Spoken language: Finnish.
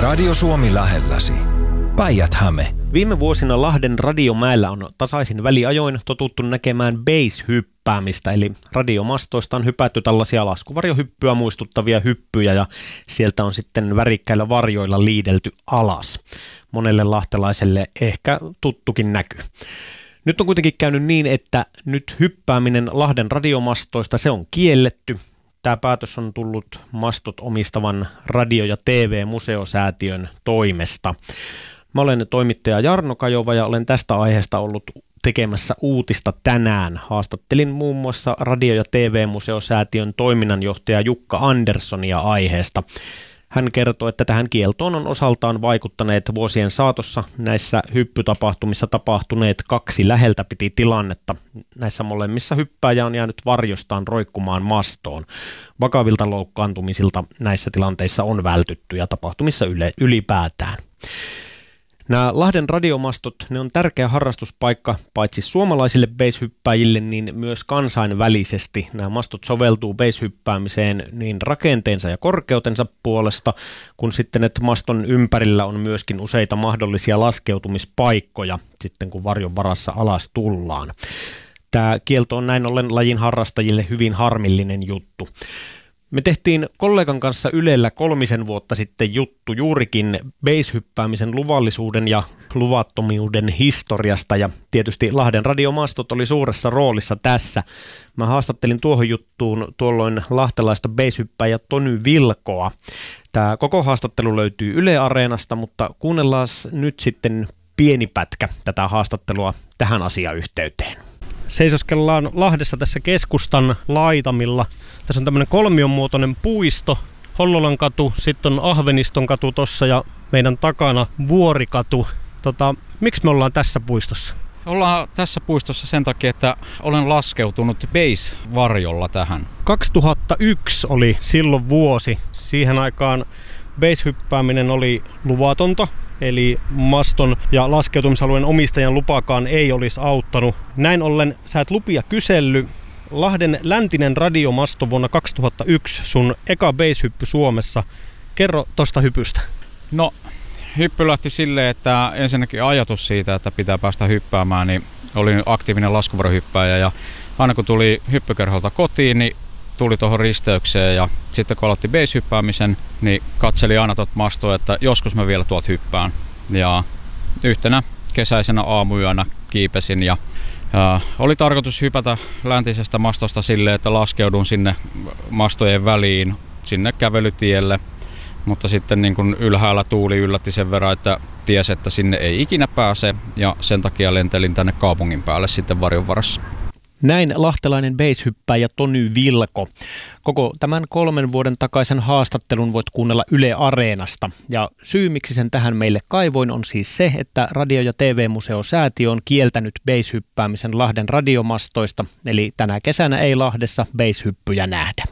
Radio Suomi lähelläsi. Päijät-Häme. Viime vuosina Lahden radiomäellä on tasaisin väliajoin totuttu näkemään base-hyppäämistä, eli radiomastoista on hypätty tällaisia laskuvarjohyppyä muistuttavia hyppyjä ja sieltä on sitten värikkäillä varjoilla liidelty alas. Monelle lahtelaiselle ehkä tuttukin näky. Nyt on kuitenkin käynyt niin, että nyt hyppääminen Lahden radiomastoista se on kielletty. Tämä päätös on tullut mastot omistavan radio- ja TV-museosäätiön toimesta. Mä olen toimittaja Jarno Kajova ja olen tästä aiheesta ollut tekemässä uutista tänään. Haastattelin muun muassa radio- ja TV-museosäätiön toiminnanjohtaja Jukka Anderssonia aiheesta. Hän kertoo, että tähän kieltoon on osaltaan vaikuttaneet vuosien saatossa näissä hyppytapahtumissa tapahtuneet kaksi läheltä piti tilannetta. Näissä molemmissa hyppääjä on jäänyt varjostaan roikkumaan mastoon. Vakavilta loukkaantumisilta näissä tilanteissa on vältytty ja tapahtumissa ylipäätään. Nämä Lahden radiomastot, ne on tärkeä harrastuspaikka paitsi suomalaisille base-hyppääjille, niin myös kansainvälisesti. Nämä mastot soveltuu base-hyppäämiseen niin rakenteensa ja korkeutensa puolesta, kun sitten, että maston ympärillä on myöskin useita mahdollisia laskeutumispaikkoja, sitten kun varjon varassa alas tullaan. Tämä kielto on näin ollen lajin harrastajille hyvin harmillinen juttu. Me tehtiin kollegan kanssa Ylellä 3 vuotta sitten juttu juurikin base-hyppäämisen luvallisuuden ja luvattomuuden historiasta ja tietysti Lahden radiomastot oli suuressa roolissa tässä. Mä haastattelin tuohon juttuun tuolloin lahtelaista base-hyppääjä Tony Vilkoa. Tämä koko haastattelu löytyy Yle Areenasta, mutta kuunnellaan nyt sitten pieni pätkä tätä haastattelua tähän asiayhteyteen. Seisoskellaan Lahdessa tässä keskustan laitamilla. Tässä on tämmöinen kolmionmuotoinen puisto, Hollolan katu, sitten on Ahveniston katu tossa ja meidän takana Vuorikatu. Miksi me ollaan tässä puistossa? Ollaan tässä puistossa sen takia, että olen laskeutunut base-varjolla tähän. 2001 oli silloin vuosi. Siihen aikaan base-hyppääminen oli luvatonta. Eli maston ja laskeutumisalueen omistajan lupakaan ei olisi auttanut. Näin ollen sä et lupia kysellyt. Lahden läntinen radiomasto vuonna 2001, sun eka base-hyppy Suomessa. Kerro tosta hypystä. No, hyppy lähti silleen, että ensinnäkin ajatus siitä, että pitää päästä hyppäämään, niin olin aktiivinen laskuvarjohyppääjä ja aina kun tuli hyppykerholta kotiin, niin tuli tuohon risteykseen ja sitten kun aloitti base-hyppäämisen, niin katseli aina tuota mastoa, että joskus mä vielä tuolta hyppään. Ja yhtenä kesäisenä aamuyönä kiipesin ja oli tarkoitus hypätä läntisestä mastosta silleen, että laskeudun sinne mastojen väliin, sinne kävelytielle. Mutta sitten niin kun ylhäällä tuuli yllätti sen verran, että tiesi, että sinne ei ikinä pääse ja sen takia lentelin tänne kaupungin päälle sitten varjon varassa. Näin lahtelainen base-hyppääjä Tony Vilko. Koko tämän 3 vuoden takaisen haastattelun voit kuunnella Yle Areenasta. Ja syy, miksi sen tähän meille kaivoin, on siis se, että Radio- ja TV-museosäätiö on kieltänyt base-hyppäämisen Lahden radiomastoista. Eli tänä kesänä ei Lahdessa base-hyppyjä nähdä.